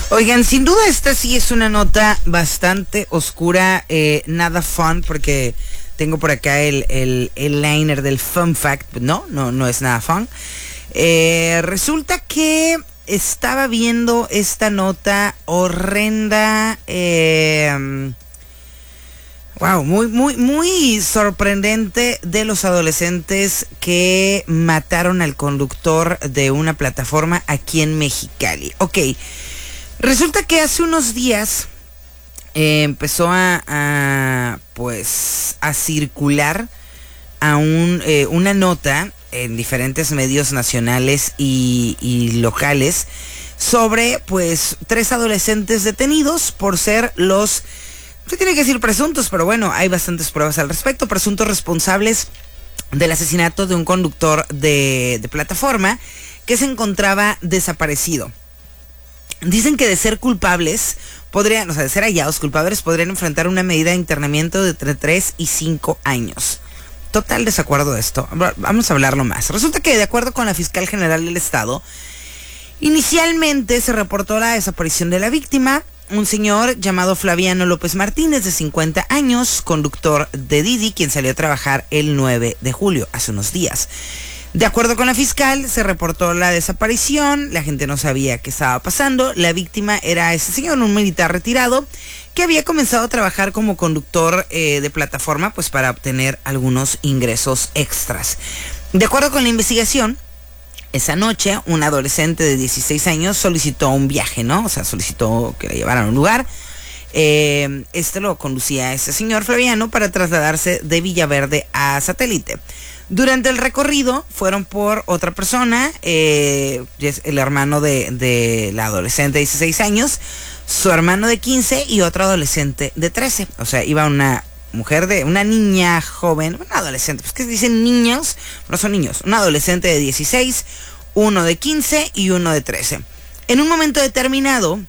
Oigan, sin duda esta sí es una nota bastante oscura, nada fun, porque tengo por acá el liner del fun fact. No es nada fun. Resulta que estaba viendo esta nota horrenda, wow, muy sorprendente, de los adolescentes que mataron al conductor de una plataforma aquí en Mexicali. Ok, resulta que hace unos días empezó a circular una nota en diferentes medios nacionales y locales sobre, pues, 3 adolescentes detenidos por ser los, se tiene que decir presuntos, pero bueno, hay bastantes pruebas al respecto, presuntos responsables del asesinato de un conductor de plataforma que se encontraba desaparecido. Dicen que de ser culpables podrían, de ser hallados culpables, podrían enfrentar una medida de internamiento de entre 3 y 5 años. Total desacuerdo de esto. Vamos a hablarlo más. Resulta que, de acuerdo con la fiscal general del estado, inicialmente se reportó la desaparición de la víctima, un señor llamado Flaviano López Martínez, de 50 años, conductor de Didi, quien salió a trabajar el 9 de julio, hace unos días. De acuerdo con la fiscal, se reportó la desaparición, la gente no sabía qué estaba pasando. La víctima era ese señor, un militar retirado, que había comenzado a trabajar como conductor de plataforma, pues para obtener algunos ingresos extras. De acuerdo con la investigación, esa noche un adolescente de 16 años solicitó un viaje, ¿no? O sea, solicitó que le llevaran a un lugar. Lo conducía ese señor Flaviano para trasladarse de Villaverde a Satélite. Durante el recorrido fueron por otra persona, el hermano de la adolescente de 16 años, su hermano de 15 y otro adolescente de 13. O sea, iba una niña joven, una adolescente, pues que dicen niños, no son niños, un adolescente de 16, uno de 15 y uno de 13. En un momento determinado,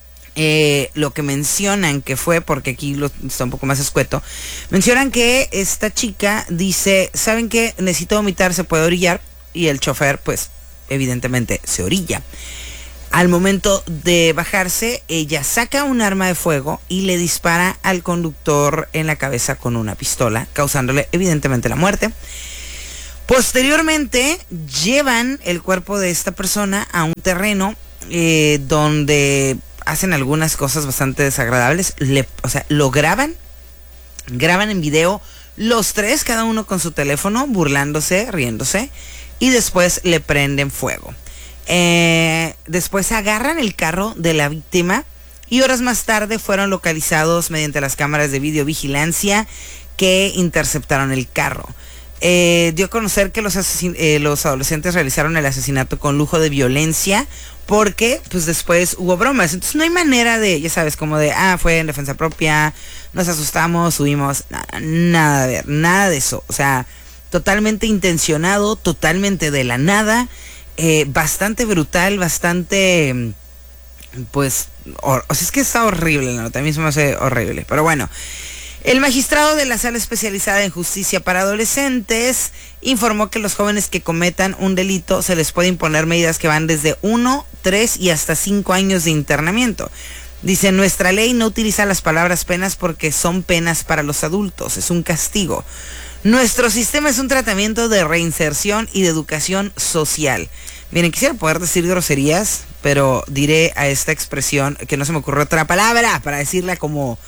lo que mencionan que fue, porque aquí está un poco más escueto, mencionan que esta chica dice, ¿saben qué? Necesito vomitar, ¿se puede orillar? Y el chofer, pues, evidentemente se orilla. Al momento de bajarse, ella saca un arma de fuego y le dispara al conductor en la cabeza con una pistola, causándole evidentemente la muerte. Posteriormente, llevan el cuerpo de esta persona a un terreno donde hacen algunas cosas bastante desagradables. Lo graban en video los 3, cada uno con su teléfono, burlándose, riéndose, y después le prenden fuego. Después agarran el carro de la víctima y horas más tarde fueron localizados mediante las cámaras de videovigilancia que interceptaron el carro. Dio a conocer que los adolescentes realizaron el asesinato con lujo de violencia, porque pues después hubo bromas. Entonces no hay manera de, ya sabes, como de, fue en defensa propia, nos asustamos, huimos, nada de eso. O sea, totalmente intencionado, totalmente de la nada, bastante brutal, bastante, pues, es que está horrible la nota, a mí se me hace horrible, pero bueno. El magistrado de la Sala Especializada en Justicia para Adolescentes informó que los jóvenes que cometan un delito se les puede imponer medidas que van desde 1, 3 y hasta 5 años de internamiento. Dice, nuestra ley no utiliza las palabras penas porque son penas para los adultos, es un castigo. Nuestro sistema es un tratamiento de reinserción y de educación social. Miren, quisiera poder decir groserías, pero diré a esta expresión que no se me ocurre otra palabra para decirla como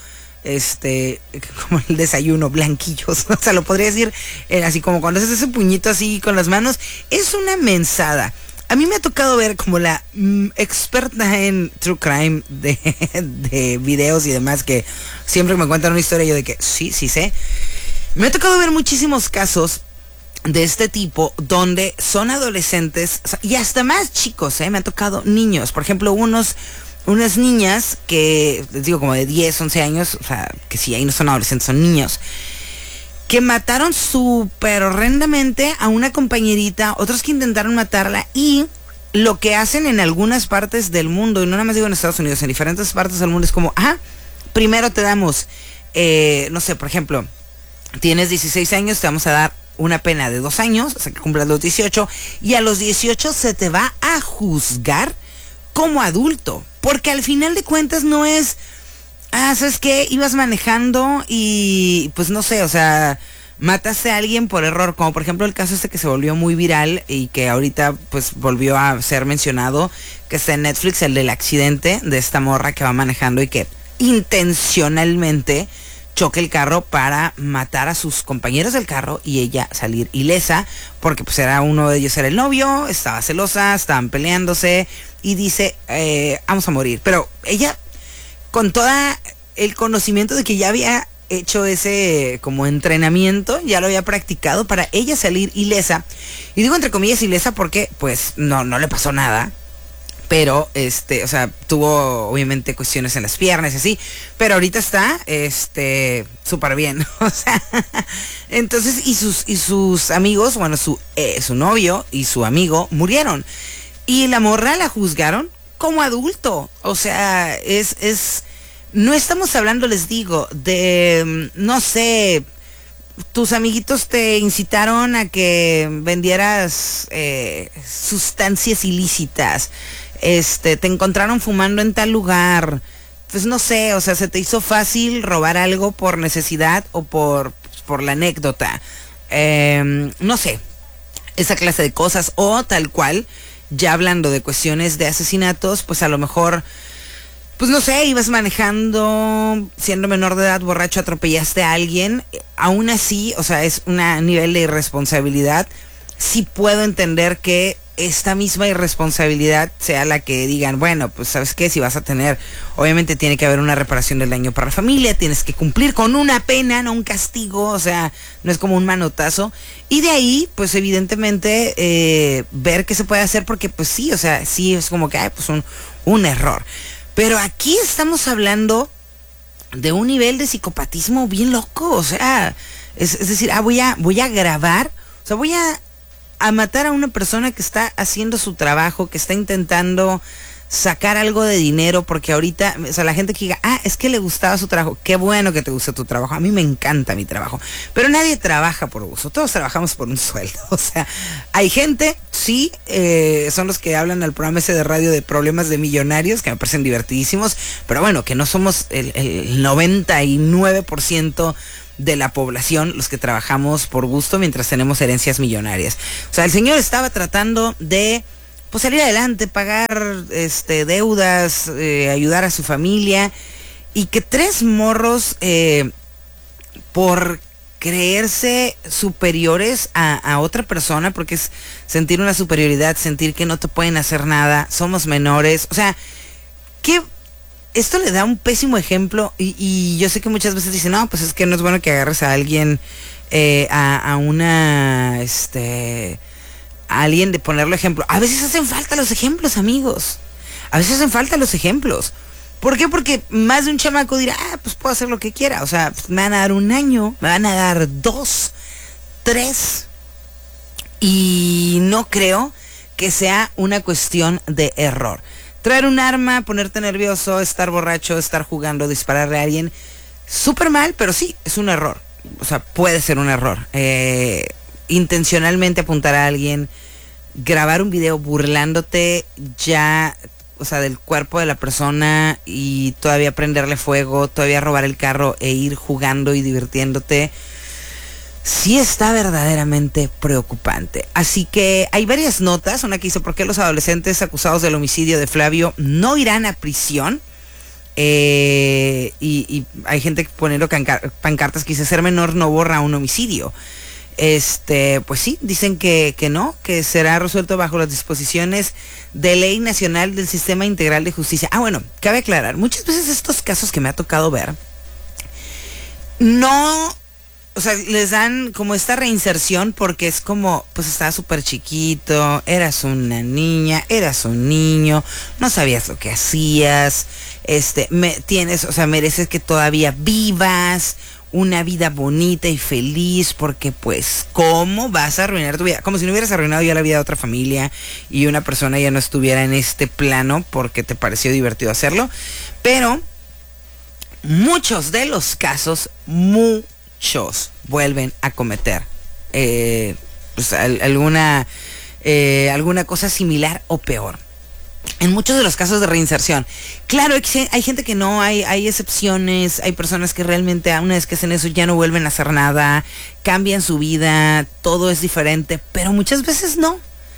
el desayuno, blanquillos. O sea, lo podría decir así como cuando haces ese puñito así con las manos. Es una mensada. A mí me ha tocado ver como la experta en true crime de videos y demás, que siempre me cuentan una historia yo de que sí sé. Me ha tocado ver muchísimos casos de este tipo donde son adolescentes, o sea, y hasta más chicos, me ha tocado niños. Por ejemplo, unas niñas que, les digo, como de 10, 11 años, o sea, que sí, ahí no son adolescentes, son niños, que mataron súper horrendamente a una compañerita, otros que intentaron matarla, y lo que hacen en algunas partes del mundo, y no nada más digo en Estados Unidos, en diferentes partes del mundo, es como, primero te damos, no sé, por ejemplo, tienes 16 años, te vamos a dar una pena de 2 años, o sea, que cumplas los 18, y a los 18 se te va a juzgar como adulto, porque al final de cuentas no es, ¿sabes qué? Ibas manejando y pues no sé, o sea, mataste a alguien por error, como por ejemplo el caso que se volvió muy viral y que ahorita pues volvió a ser mencionado, que está en Netflix, el del accidente de esta morra que va manejando y que intencionalmente choca el carro para matar a sus compañeros del carro y ella salir ilesa, porque pues uno de ellos era el novio, estaba celosa, estaban peleándose y dice, vamos a morir. Pero ella, con todo el conocimiento de que ya había hecho ese como entrenamiento, ya lo había practicado para ella salir ilesa. Y digo entre comillas ilesa porque pues no le pasó nada. Pero, o sea, tuvo obviamente cuestiones en las piernas y así, pero ahorita está, súper bien, o sea, entonces, y sus amigos, bueno, su novio y su amigo murieron, y la morra la juzgaron como adulto, o sea, no estamos hablando, les digo, de, no sé, tus amiguitos te incitaron a que vendieras sustancias ilícitas, te encontraron fumando en tal lugar, pues no sé, o sea, se te hizo fácil robar algo por necesidad o por la anécdota, no sé, esa clase de cosas, o tal cual, ya hablando de cuestiones de asesinatos, pues a lo mejor, pues no sé, ibas manejando, siendo menor de edad, borracho, atropellaste a alguien, aún así, o sea, es un nivel de irresponsabilidad. Sí puedo entender que esta misma irresponsabilidad sea la que digan, bueno, pues sabes qué, si vas a tener, obviamente tiene que haber una reparación del daño para la familia, tienes que cumplir con una pena, no un castigo, o sea, no es como un manotazo, y de ahí, pues evidentemente, ver qué se puede hacer, porque pues sí, o sea, sí es como que hay pues un error. Pero aquí estamos hablando de un nivel de psicopatismo bien loco, o sea, es decir, voy a grabar, o sea, voy a matar a una persona que está haciendo su trabajo, que está intentando sacar algo de dinero, porque ahorita, o sea, la gente que diga, es que le gustaba su trabajo, qué bueno que te guste tu trabajo, a mí me encanta mi trabajo, pero nadie trabaja por gusto, todos trabajamos por un sueldo, o sea, hay gente, sí, son los que hablan al programa ese de radio de problemas de millonarios, que me parecen divertidísimos, pero bueno, que no somos el 99% de la población los que trabajamos por gusto mientras tenemos herencias millonarias. O sea, el señor estaba tratando de pues salir adelante, pagar deudas, ayudar a su familia, y que tres morros por creerse superiores a otra persona, porque es sentir una superioridad, sentir que no te pueden hacer nada, somos menores, o sea, que esto le da un pésimo ejemplo, y yo sé que muchas veces dicen, no, pues es que no es bueno que agarres a alguien, a alguien de ponerlo ejemplo. A veces hacen falta los ejemplos, amigos. A veces hacen falta los ejemplos. ¿Por qué? Porque más de un chamaco dirá, pues puedo hacer lo que quiera. O sea, me van a dar 1 año, me van a dar 2, 3. Y no creo que sea una cuestión de error. Traer un arma, ponerte nervioso, estar borracho, estar jugando, dispararle a alguien, súper mal, pero sí, es un error. O sea, puede ser un error. Intencionalmente apuntar a alguien, grabar un video burlándote ya, o sea, del cuerpo de la persona, y todavía prenderle fuego, todavía robar el carro e ir jugando y divirtiéndote, sí está verdaderamente preocupante. Así que hay varias notas. Una que dice, ¿por qué los adolescentes acusados del homicidio de Flavio no irán a prisión? Y hay gente poniendo pancartas que dice, ser menor no borra un homicidio. Pues sí, dicen que no, que será resuelto bajo las disposiciones de ley nacional del Sistema Integral de Justicia. Bueno, cabe aclarar, muchas veces estos casos que me ha tocado ver, no, o sea, les dan como esta reinserción porque es como, pues estabas súper chiquito, eras una niña, eras un niño, no sabías lo que hacías, o sea, mereces que todavía vivas una vida bonita y feliz, porque pues, ¿cómo vas a arruinar tu vida? Como si no hubieras arruinado ya la vida de otra familia y una persona ya no estuviera en este plano porque te pareció divertido hacerlo. Pero muchos de los casos, muchos vuelven a cometer pues alguna cosa similar o peor. en muchos de los casos de reinserción. Claro, hay gente que no, hay excepciones, hay personas que realmente una vez que hacen eso ya no vuelven a hacer nada, cambian su vida, todo es diferente, pero muchas veces no.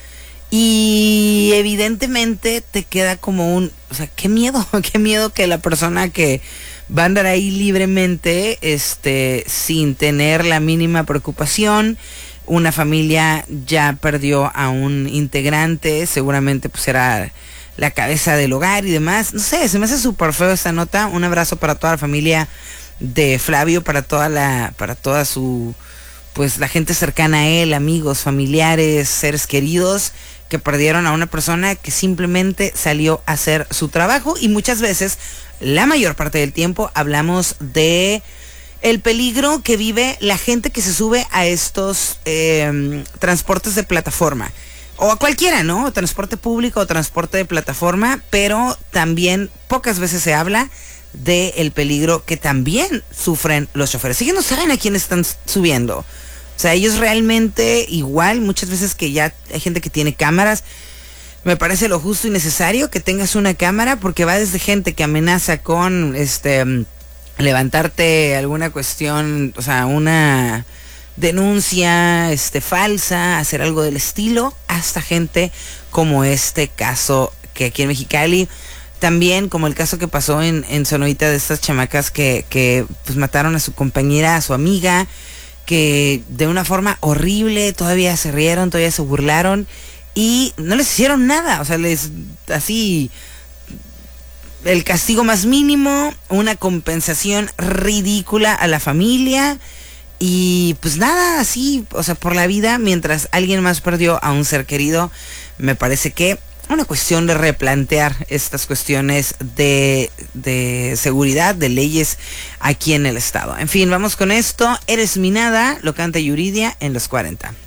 Y evidentemente te queda como o sea, qué miedo que la persona que va a andar ahí libremente, sin tener la mínima preocupación. Una familia ya perdió a un integrante, seguramente pues era la cabeza del hogar y demás. No sé, se me hace súper feo esta nota. Un abrazo para toda la familia de Flavio, para toda su, pues la gente cercana a él, amigos, familiares, seres queridos, que perdieron a una persona que simplemente salió a hacer su trabajo. Y muchas veces, la mayor parte del tiempo, hablamos de el peligro que vive la gente que se sube a estos transportes de plataforma. O a cualquiera, ¿no? Transporte público o transporte de plataforma, pero también pocas veces se habla del peligro que también sufren los choferes. Ellos no saben a quién están subiendo. O sea, ellos realmente, igual, muchas veces que ya hay gente que tiene cámaras, me parece lo justo y necesario que tengas una cámara, porque va desde gente que amenaza con levantarte alguna cuestión, o sea, una denuncia falsa, hacer algo del estilo, hasta gente como este caso que aquí en Mexicali, también como el caso que pasó en Sonorita, de estas chamacas que pues mataron a su compañera, a su amiga, que de una forma horrible todavía se rieron, todavía se burlaron y no les hicieron nada. O sea, así el castigo más mínimo, una compensación ridícula a la familia y pues nada, así, o sea, por la vida, mientras alguien más perdió a un ser querido. Me parece que una cuestión de replantear estas cuestiones de seguridad, de leyes aquí en el estado. En fin, vamos con esto. Eres mi nada, lo canta Yuridia en los 40.